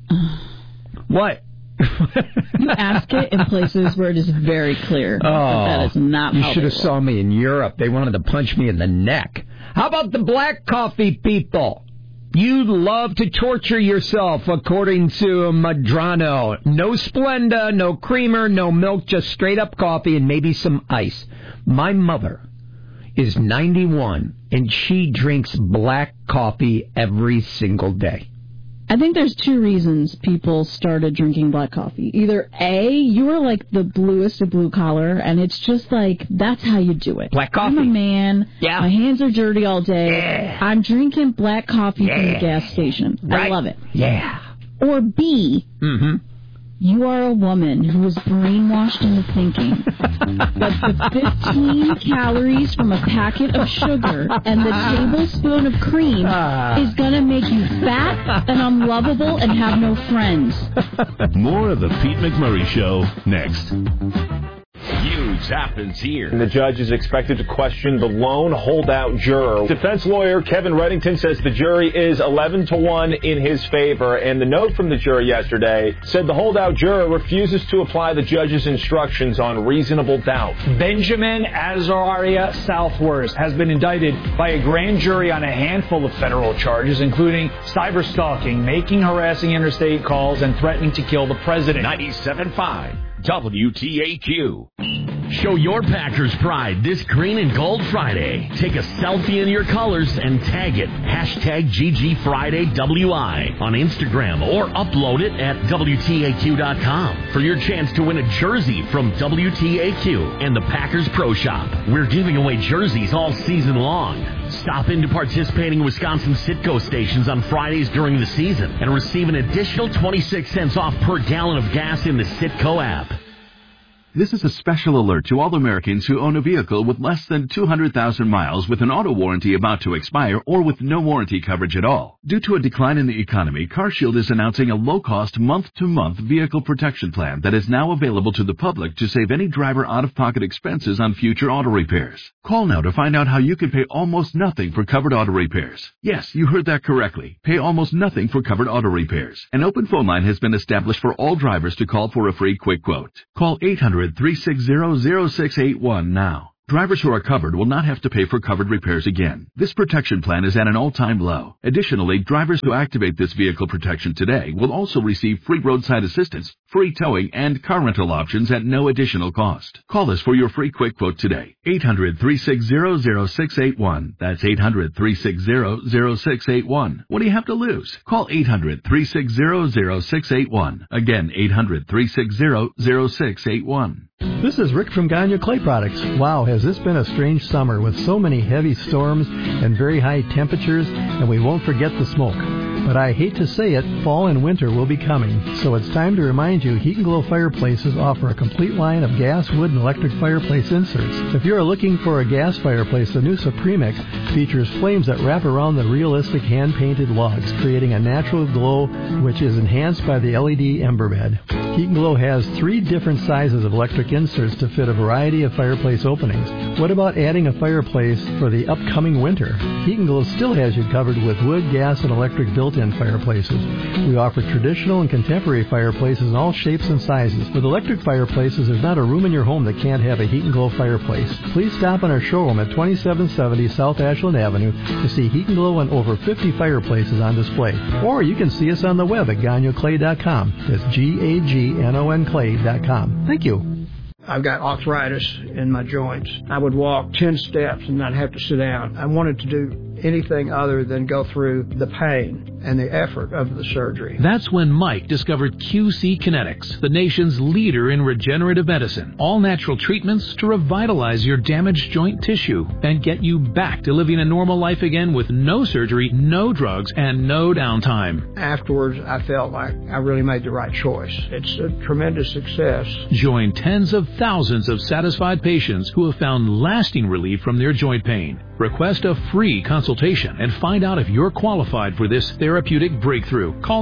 What? You ask it in places where it is very clear that is not how you should have saw me in Europe. They wanted to punch me in the neck. How about the black coffee people? You love to torture yourself, according to Medrano. No Splenda, no creamer, no milk, just straight-up coffee and maybe some ice. My mother is 91, and she drinks black coffee every single day. I think there's two reasons people started drinking black coffee. Either A, you are like the bluest of blue collar, and it's just like, that's how you do it. Black coffee. I'm a man. Yeah. My hands are dirty all day. Yeah. I'm drinking black coffee from the gas station. Right. I love it. Yeah. Or B, you are a woman who was brainwashed into thinking that the 15 calories from a packet of sugar and the tablespoon of cream is going to make you fat and unlovable and have no friends. More of the Pete McMurray Show next. Huge happens here. And the judge is expected to question the lone holdout juror. Defense lawyer Kevin Reddington says the jury is 11-1 in his favor. And the note from the jury yesterday said the holdout juror refuses to apply the judge's instructions on reasonable doubt. Benjamin Azaria Southworth has been indicted by a grand jury on a handful of federal charges, including cyberstalking, making harassing interstate calls, and threatening to kill the president. 97.5 WTAQ. Show your Packers pride this Green and Gold Friday. Take a selfie in your colors and tag it. #GGFridayWI on Instagram or upload it at WTAQ.com for your chance to win a jersey from WTAQ and the Packers Pro Shop. We're giving away jerseys all season long. Stop into participating Wisconsin Citgo stations on Fridays during the season and receive an additional 26 cents off per gallon of gas in the Citgo app. This is a special alert to all Americans who own a vehicle with less than 200,000 miles with an auto warranty about to expire or with no warranty coverage at all. Due to a decline in the economy, CarShield is announcing a low-cost month-to-month vehicle protection plan that is now available to the public to save any driver out-of-pocket expenses on future auto repairs. Call now to find out how you can pay almost nothing for covered auto repairs. Yes, you heard that correctly. Pay almost nothing for covered auto repairs. An open phone line has been established for all drivers to call for a free quick quote. Call 800-360-0681 now. Drivers who are covered will not have to pay for covered repairs again. This protection plan is at an all-time low. Additionally, drivers who activate this vehicle protection today will also receive free roadside assistance, free towing, and car rental options at no additional cost. Call us for your free quick quote today. 800-360-0681. That's 800-360-0681. What do you have to lose? Call 800-360-0681. Again, 800-360-0681. This is Rick from Gagne Clay Products. Wow, has this been a strange summer with so many heavy storms and very high temperatures, and we won't forget the smoke. But I hate to say it, fall and winter will be coming, so it's time to remind you Heat and Glow Fireplaces offer a complete line of gas, wood, and electric fireplace inserts. If you are looking for a gas fireplace, the new Supremix features flames that wrap around the realistic hand-painted logs, creating a natural glow which is enhanced by the LED ember bed. Heat and Glow has 3 different sizes of electric inserts to fit a variety of fireplace openings. What about adding a fireplace for the upcoming winter? Heat and Glow still has you covered with wood, gas, and electric built-in fireplaces. We offer traditional and contemporary fireplaces in all shapes and sizes. With electric fireplaces, there's not a room in your home that can't have a Heat and Glow fireplace. Please stop in our showroom at 2770 South Ashland Avenue to see Heat and Glow and over 50 fireplaces on display. Or you can see us on the web at GagnoClay.com. That's GAGNON Clay.com. Thank you. I've got arthritis in my joints. I would walk 10 steps and not have to sit down. I wanted to do anything other than go through the pain and the effort of the surgery. That's when Mike discovered QC Kinetics, the nation's leader in regenerative medicine. All natural treatments to revitalize your damaged joint tissue and get you back to living a normal life again with no surgery, no drugs, and no downtime. Afterwards, I felt like I really made the right choice. It's a tremendous success. Join tens of thousands of satisfied patients who have found lasting relief from their joint pain. Request a free consultation and find out if you're qualified for this therapeutic breakthrough. Call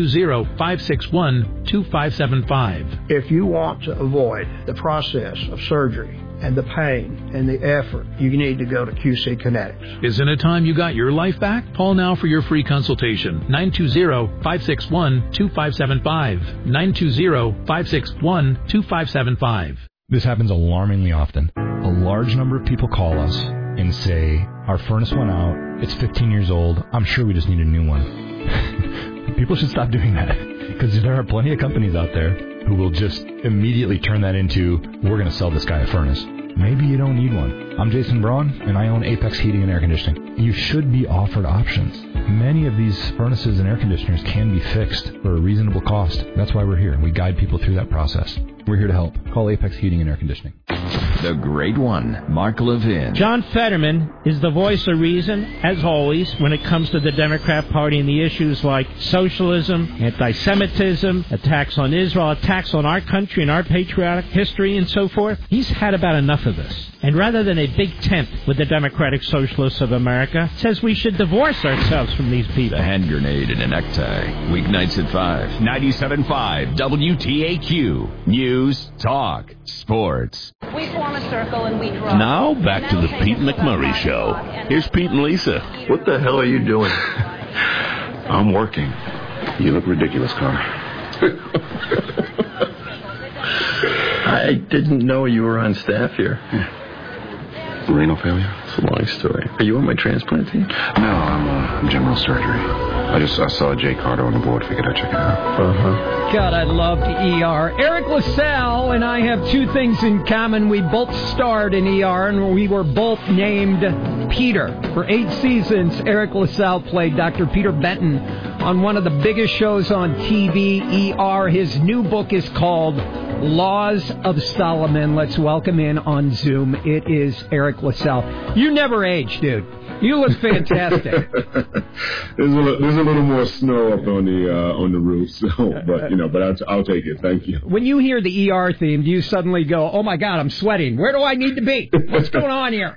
920-561-2575. If you want to avoid the process of surgery and the pain and the effort, you need to go to QC Kinetics. Isn't it time you got your life back? Call now for your free consultation. 920-561-2575. 920-561-2575. This happens alarmingly often. A large number of people call us and say, our furnace went out, it's 15 years old, I'm sure we just need a new one. People should stop doing that, because there are plenty of companies out there who will just immediately turn that into, we're going to sell this guy a furnace. Maybe you don't need one. I'm Jason Braun, and I own Apex Heating and Air Conditioning. You should be offered options. Many of these furnaces and air conditioners can be fixed for a reasonable cost. That's why we're here. We guide people through that process. We're here to help. Call Apex Heating and Air Conditioning. The Great One, Mark Levin. John Fetterman is the voice of reason, as always, when it comes to the Democrat Party and the issues like socialism, anti-Semitism, attacks on Israel, attacks on our country and our patriotic history and so forth. He's had about enough of this. And rather than a big tent with the Democratic Socialists of America, says we should divorce ourselves from these people. The hand grenade and a necktie. Weeknights at 5. 97.5 WTAQ. News, talk, sports. We form a circle and we draw. Now, back to the Pete McMurray Show. Here's Pete and Lisa. What the hell are you doing? I'm working. You look ridiculous, Connor. I didn't know you were on staff here. Renal failure? It's a long story. Are you on my transplant team? No, I'm general surgery. I saw Jay Carter on the board. Figured I'd check it out. God, I loved ER. Eric LaSalle and I have two things in common. We both starred in ER, and we were both named Peter. For 8 seasons, Eric LaSalle played Dr. Peter Benton on one of the biggest shows on TV, ER. His new book is called Laws of Solomon. Let's welcome in on Zoom. It is Eric LaSalle. You never age, dude. You look fantastic. There's a little more snow up on the roof, so but I'll take it. Thank you. When you hear the ER theme, do you suddenly go, "Oh my God, I'm sweating. Where do I need to be? What's going on here?"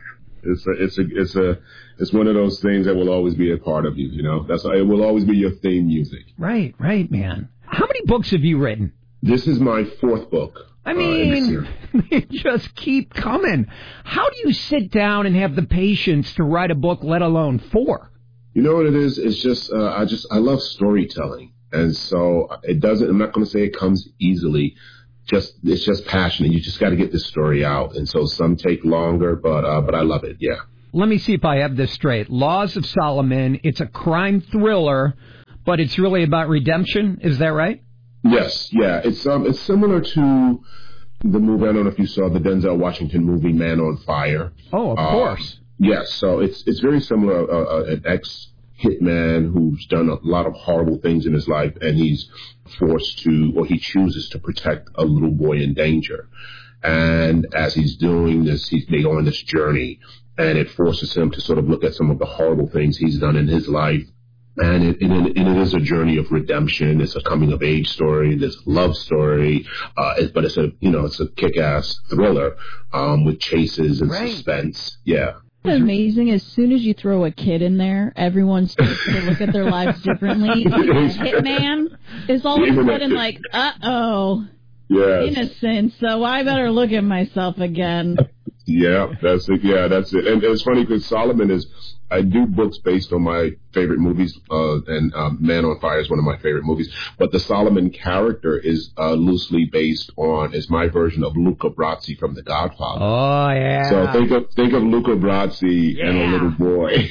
It's one of those things that will always be a part of you. You know, it will always be your theme music. Right, man. How many books have you written? This is my 4th book. I mean, they just keep coming. How do you sit down and have the patience to write a book, let alone 4? You know what it is? It's just I love storytelling, and so it doesn't. I'm not going to say it comes easily. It's just passion, and you just got to get this story out. And so some take longer, but I love it. Yeah. Let me see if I have this straight. Laws of Solomon. It's a crime thriller, but it's really about redemption. Is that right? Yes, yeah. It's similar to the movie. I don't know if you saw the Denzel Washington movie Man on Fire. Oh, of course. Yes, so it's very similar. An ex-hitman who's done a lot of horrible things in his life, and he's forced to, or he chooses to protect a little boy in danger. And as he's doing this, they go on this journey, and it forces him to sort of look at some of the horrible things he's done in his life. And it is a journey of redemption. It's a coming of age story. There's a love story, but it's a kick-ass thriller with chases and suspense. Yeah. What's amazing, as soon as you throw a kid in there, everyone starts to look at their lives differently. Like a hitman is all of a sudden like, uh-oh, innocent, so I better look at myself again. Yeah, that's it. Yeah, that's it. And it's funny because I do books based on my favorite movies, and Man on Fire is one of my favorite movies. But the Solomon character is loosely based is my version of Luca Brasi from The Godfather. Oh yeah. So think of Luca Brasi and a little boy.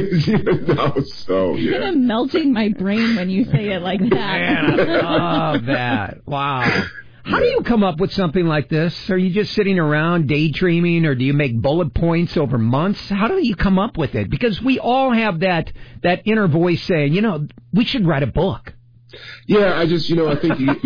Kind of melting my brain when you say it like that. Man, I love that. Wow. How do you come up with something like this? Are you just sitting around daydreaming, or do you make bullet points over months? How do you come up with it? Because we all have that inner voice saying, we should write a book. Yeah, I think you have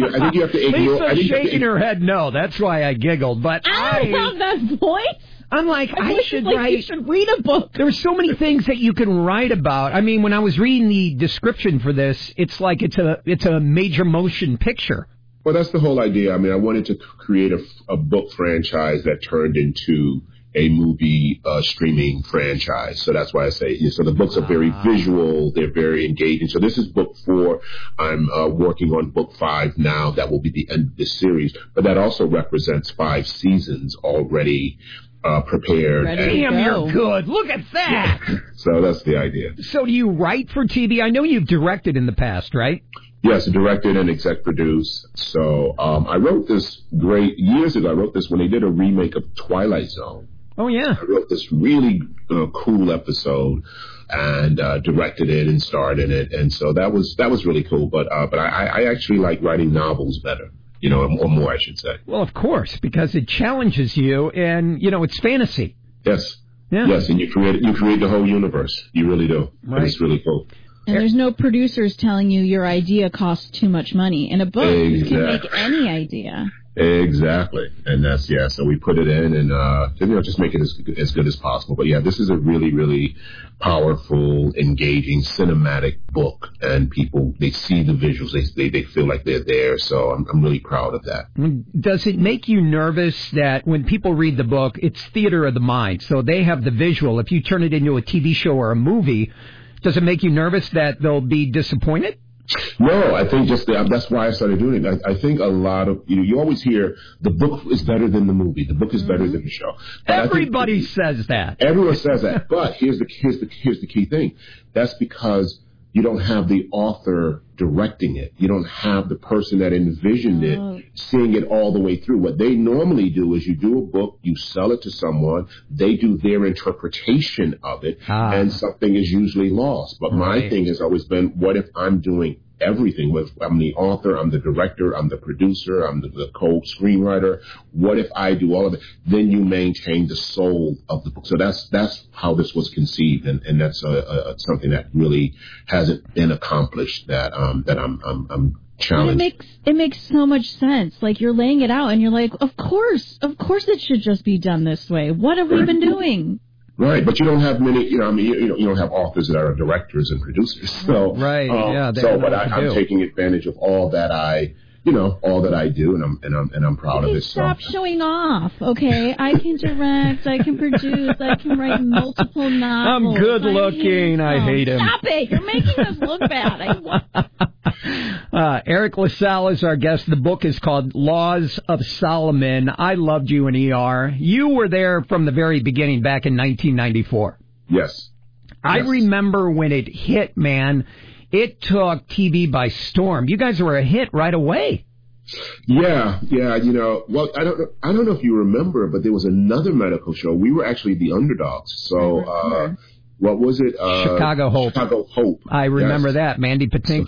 to ignore. Lisa's shaking her head no. That's why I giggled. But I don't have that voice. I'm like, I should write. You should read a book. There's so many things that you can write about. I mean, when I was reading the description for this, it's like it's a major motion picture. Well, that's the whole idea. I mean, I wanted to create a book franchise that turned into a movie streaming franchise. So that's why I say, so the books are very visual. They're very engaging. So this is book 4. I'm working on book 5 now. That will be the end of this series. But that also represents 5 seasons already prepared. Damn, you're good. Look at that. Yeah. So that's the idea. So do you write for TV? I know you've directed in the past, right? Yes, directed and exec produced. So I wrote this years ago. I wrote this when they did a remake of Twilight Zone. Oh, yeah. I wrote this really cool episode and directed it and starred in it. And so that was really cool. But I actually like writing novels better, or more, I should say. Well, of course, because it challenges you and, it's fantasy. Yes. Yeah. Yes, and you create the whole universe. You really do. Right. And it's really cool. And there's no producers telling you your idea costs too much money. In a book, you can make any idea. Exactly. And so we put it in and, just make it as good as possible. But yeah, this is a really, really powerful, engaging, cinematic book. And people, they see the visuals. They feel like they're there. So I'm really proud of that. Does it make you nervous that when people read the book, it's theater of the mind? So they have the visual. If you turn it into a TV show or a movie, does it make you nervous that they'll be disappointed? No, I think that's why I started doing it. I think a lot of, you always hear the book is better than the movie. The book is better than the show. But everybody says that. Everyone says that. But here's the key thing. That's because you don't have the author directing it. You don't have the person that envisioned it seeing it all the way through. What they normally do is you do a book, you sell it to someone, they do their interpretation of it, and something is usually lost. But my thing has always been, what if I'm doing everything. I'm the author, I'm the director, I'm the producer, I'm the co-screenwriter. What if I do all of it? Then you maintain the soul of the book. So that's how this was conceived, and that's something that really hasn't been accomplished. That I'm challenged. It makes so much sense. Like, you're laying it out, and you're like, of course it should just be done this way. What have we been doing? Right, but you don't have many. You don't have authors that are directors and producers. So but I'm taking advantage of all that I do, and I'm proud of it. Stop showing off, okay? I can direct, I can produce, I can write multiple novels. I'm good looking. I hate him. Stop it! You're making us look bad. Eric LaSalle is our guest. The book is called Laws of Solomon. I loved you in ER. You were there from the very beginning back in 1994. Yes. I remember when it hit, man. It took TV by storm. You guys were a hit right away. Yeah. Well, I don't know if you remember, but there was another medical show. We were actually the underdogs. So, what was it? Chicago Hope. Chicago Hope. I remember that. Mandy Patinkin.